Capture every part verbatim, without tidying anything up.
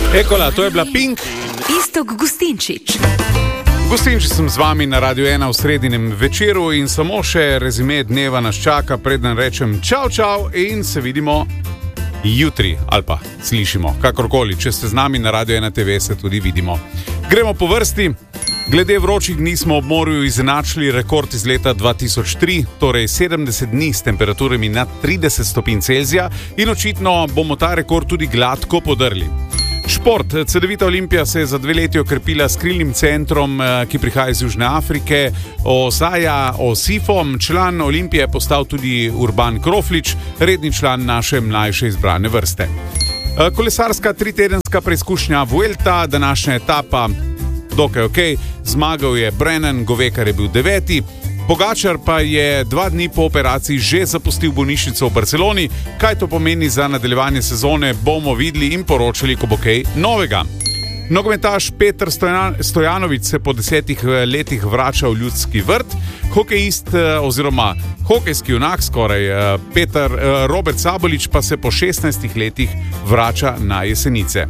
Ekola, to je bila Pink. Iztok Gustinčič. Gustinčič sem z vami na Radio ena v sredinem večeru in samo še rezime dneva nas čaka, preden rečem čau, čau in se vidimo jutri ali pa slišimo, kakorkoli. Če ste z nami na Radio ena te ve, se tudi vidimo. Gremo po vrsti. Glede vročih dni smo ob morju izenačili rekord iz leta dva tisoč tri, torej sedemdeset dni s temperaturami nad trideset stopinj Celzija in očitno bomo ta rekord tudi gladko podrli. Šport. Cedevita Olimpija se je za dve leti okrepila s krilnim centrom, ki prihaja iz Južne Afrike, Osaja Osifom. Član Olimpije je postal tudi Urban Kroflič, redni član naše mlajše izbrane vrste. Kolesarska tritedenska preizkušnja Vuelta, današnja etapa dokaj ok, zmagal je Brennan, Govekar je bil deveti, Pogačar pa je dva dni po operaciji že zapustil bolnišnico v Barceloni. Kaj to pomeni za nadaljevanje sezone, bomo videli in poročali, ko bo kaj novega. Nogometaš Peter Stojanović se po desetih letih vrača v Ljudski vrt, hokejist oziroma hokejski junak skoraj Peter Robert Sabolič pa se po šestnajstih letih vrača na Jesenice.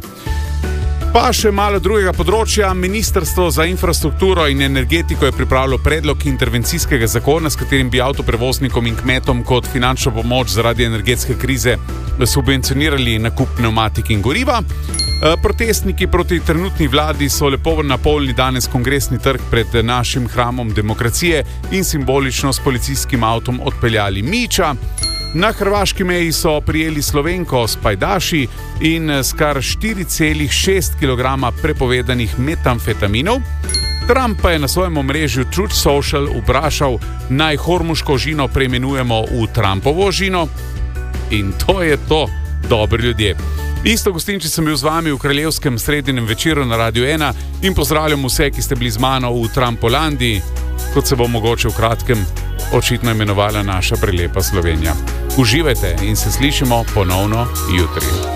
Pa še malo drugega področja. Ministrstvo za infrastrukturo in energetiko je pripravilo predlog intervencijskega zakona, s katerim bi avtoprevoznikom in kmetom kot finančno pomoč zaradi energetske krize subvencionirali nakup pnevmatik in goriva. Protestniki proti trenutni vladi so lepo napolnili danes Kongresni trg pred našim hramom demokracije in simbolično s policijskim avtom odpeljali Miča. Na hrvaški meji so prijeli Slovenko s pajdaši in s kar štiri celih šest kilograma prepovedanih metamfetaminov. Trump pa je na svojem omrežju Truth Social vprašal, naj hormuško žino preimenujemo v Trumpovo žino. In to je to, dobri ljudje. Iztok Gustinčič sem bil z vami v kraljevskem sredinem večeru na Radio ena in pozdravljam vse, ki ste bili z mano v Trumpolandiji, kot se bo mogoče v kratkem očitno imenovala naša prelepa Slovenija. Uživajte in se slišimo ponovno jutri.